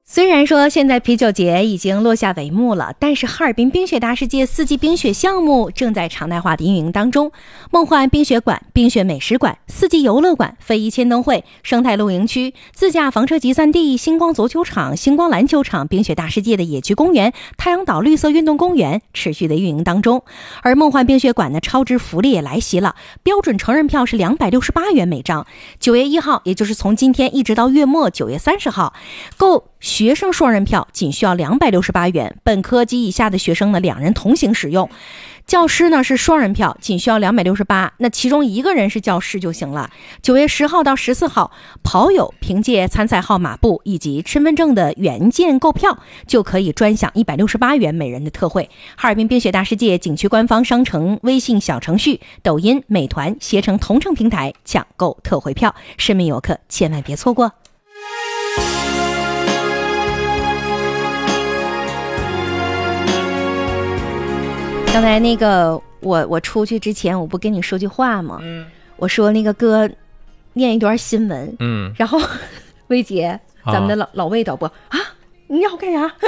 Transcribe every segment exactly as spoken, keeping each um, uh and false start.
虽然说现在啤酒节已经落下帷幕了，但是哈尔滨冰雪大世界四季冰雪项目正在常态化的运营当中。梦幻冰雪馆、冰雪美食馆、四季游乐馆、非遗签灯会、生态露营区、自驾房车集散地、星光足球场、星光篮球场、冰雪大世界的野区公园、太阳岛绿色运动公园持续的运营当中。而梦幻冰雪馆的超值福利也来袭了，标准成人票是两百六十八元每张。九月一号，也就是从今天一直到月末九月三十号，购学生双人票仅需要两百六十八元，本科及以下的学生呢两人同行使用。教师呢是双人票，仅需要两百六十八，那其中一个人是教师就行了。九月十号到十四号，跑友凭借参赛号码布以及身份证的原件购票，就可以专享一百六十八元每人的特惠。哈尔滨冰雪大世界景区官方商城、微信小程序、抖音、美团、携程同城平台抢购特惠票，市民游客千万别错过。刚才那个我我出去之前，我不跟你说句话吗？嗯，我说那个哥念一段新闻，嗯，然后魏姐，咱们的老、啊、老魏导播啊，你让我干啥？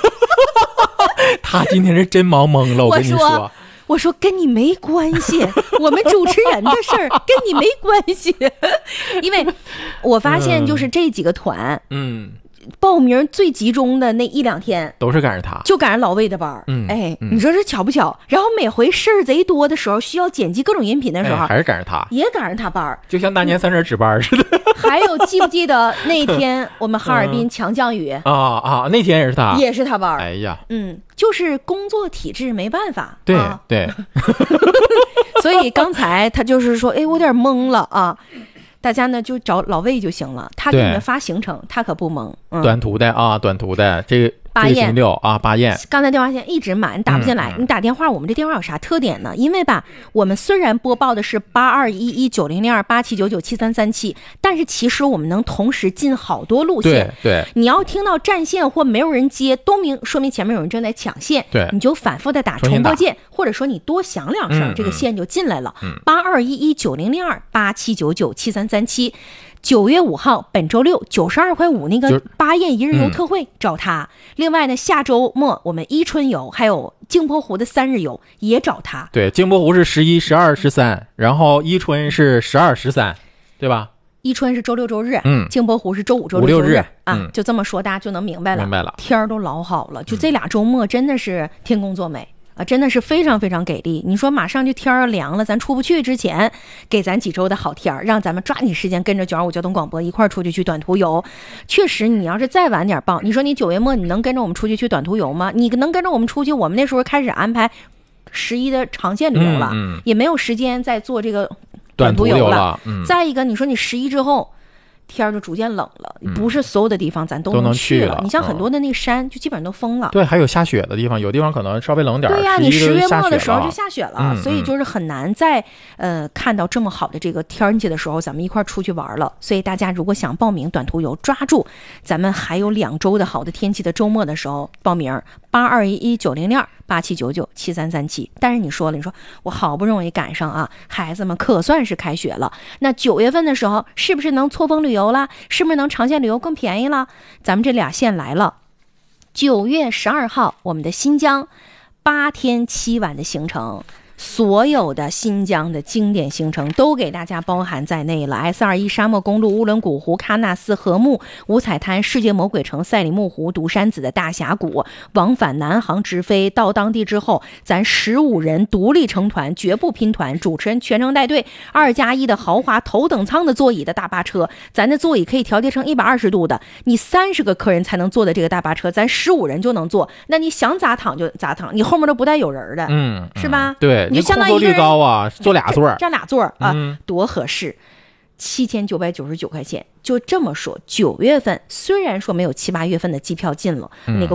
他今天是真忙懵了，我跟你说。 我说我说跟你没关系，我们主持人的事儿跟你没关系，因为我发现就是这几个团，嗯。嗯报名最集中的那一两天都是赶上他， 就赶上老魏的班。嗯，哎， 嗯、 你说这巧不巧？然后每回事儿贼多的时候，需要剪辑各种音频的时候， 哎、还是赶上他， 也赶上他班， 就像大年三十值班似的。 还有记不记得那天我们哈尔滨强降雨、 嗯、啊啊？那天也是他， 也是他班。 哎呀， 嗯，就是工作体制没办法。 对、 啊、 对， 所以刚才他就是说，哎，我有点懵了啊。大家呢就找老魏就行了，他给你们发行程，他可不懵。嗯、 短途的啊，短途的这个巴彦六啊，巴彦。 刚才电话线一直满，打不进来、嗯嗯。你打电话，我们这电话有啥特点呢？因为吧，我们虽然播报的是八二一一九零零二八七九九七三三七，但是其实我们能同时进好多路线。 对对， 你要听到占线或没有人接，都明说明前面有人正在抢线。 对， 你就反复的打重播键，或者说你多响两声、嗯，这个线就进来了。八二一一九零零二八七九九七三三七。九月五号，本周六九十二块五那个巴彦一日游特惠、嗯、找他。另外呢，下周末我们伊春游还有镜泊湖的三日游也找他。 对，镜泊湖是十一、十二、十三，然后伊春是十二、十三，对吧？ 伊春是周六周日， 嗯， 镜泊湖是周五周六周日日啊、 嗯， 就这么说大家就能明白了。 明白了， 天儿都老好了，就这俩周末真的是天公作美。啊，真的是非常非常给力！你说马上就天儿凉了，咱出不去之前，给咱几周的好天儿，让咱们抓紧时间跟着九二五交通广播一块儿出去去短途游。确实，你要是再晚点报，你说你九月末你能跟着我们出去去短途游吗？你能跟着我们出去？我们那时候开始安排十一的长线旅游了， 嗯嗯、 也没有时间再做这个短途游了。 了嗯、 再一个，你说你十一之后。天就逐渐冷了、嗯，不是所有的地方咱都能去了。 去了你像很多的那山、嗯，就基本上都封了。 对，还有下雪的地方，有地方可能稍微冷点。 对呀、啊，你十月末的时候就下雪了， 嗯、 所以就是很难在呃看到这么好的这个天气的时候，咱们一块出去玩了。所以大家如果想报名短途游，抓住咱们还有两周的好的天气的周末的时候报名，八二一一九零零二八七九九七三三七。但是你说了，你说我好不容易赶上啊，孩子们可算是开学了。那九月份的时候，是不是能错峰旅游了？是不是能长线旅游更便宜了？咱们这俩线来了。九月十二号，我们的新疆八天七晚的行程，所有的新疆的经典行程都给大家包含在内了。 S 二十一 沙漠公路、乌伦古湖、喀纳斯、禾木、五彩滩、世界魔鬼城、赛里木湖、独山子的大峡谷，往返南航直飞。到当地之后，咱十五人独立成团，绝不拼团，主持人全程带队，二加一的豪华头等舱的座椅的大巴车，咱的座椅可以调节成一百二十度的，你三十个客人才能坐的这个大巴车，咱十五人就能坐。那你想咋躺就咋躺，你后面都不带有人的， 嗯， 是吧？ 对。 你就相当于一个人高啊，坐俩座， 占俩座啊、 嗯， 多合适！七千九百九十九块钱，就这么说。九月份虽然说没有七八月份的机票进了， 嗯、 那个。